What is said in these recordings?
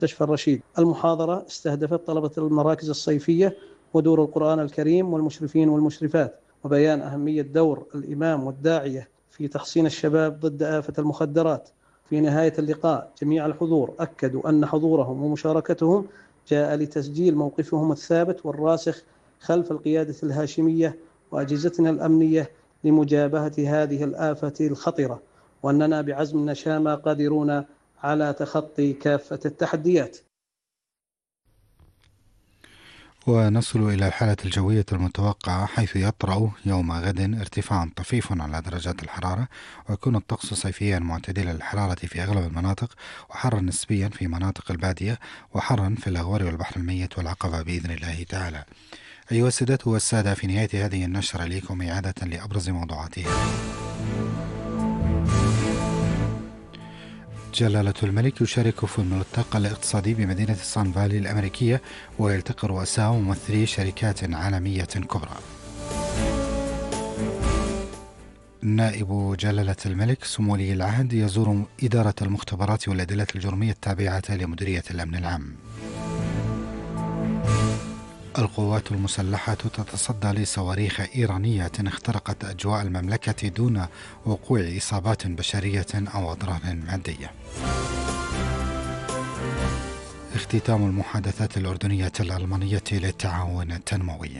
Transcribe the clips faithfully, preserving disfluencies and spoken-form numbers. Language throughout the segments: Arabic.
مستشفى الرشيد. المحاضرة استهدفت طلبة المراكز الصيفية ودور القرآن الكريم والمشرفين والمشرفات، وبيان أهمية دور الإمام والداعية في تحصين الشباب ضد آفة المخدرات. في نهاية اللقاء جميع الحضور أكدوا أن حضورهم ومشاركتهم جاء لتسجيل موقفهم الثابت والراسخ خلف القيادة الهاشمية وأجهزتنا الأمنية لمجابهة هذه الآفة الخطرة، وأننا بعزم نشامى قادرون على تخطي كافة التحديات. ونصل إلى الحالة الجوية المتوقعة، حيث يطرأ يوم غد ارتفاع طفيف على درجات الحرارة، ويكون الطقس صيفيا معتدل الحرارة في أغلب المناطق، وحرا نسبيا في مناطق البادية، وحرا في الأغوار والبحر الميت والعقبة بإذن الله تعالى. أيها السادة والسادة، في نهاية هذه النشرة لكم إعادة لأبرز موضوعاتها. جلالة الملك يشارك في الملتقى الاقتصادي بمدينة سان فالي الأمريكية، ويلتقي رؤساء وممثلي شركات عالمية كبرى. نائب جلالة الملك سمو ولي العهد يزور إدارة المختبرات والأدلة الجرمية التابعة لمديرية الأمن العام. القوات المسلحة تتصدى لصواريخ إيرانية اخترقت أجواء المملكة دون وقوع إصابات بشرية أو أضرار مادية. اختتام المحادثات الأردنية الألمانية للتعاون التنموي.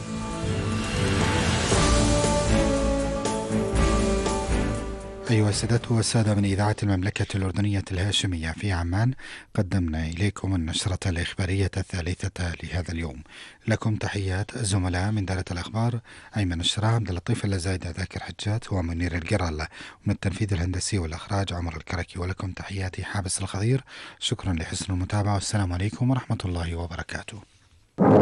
أيها السادة والسادة، من إذاعة المملكة الأردنية الهاشمية في عمان قدمنا إليكم النشرة الإخبارية الثالثة لهذا اليوم. لكم تحيات الزملاء من دارة الأخبار أيمن الشراع، عبد اللطيف اللزايدة، ذاكر حجات ومنير القرال، ومن التنفيذ الهندسي والإخراج عمر الكركي. ولكم تحياتي حابس الخضير. شكرا لحسن المتابعة، والسلام عليكم ورحمة الله وبركاته.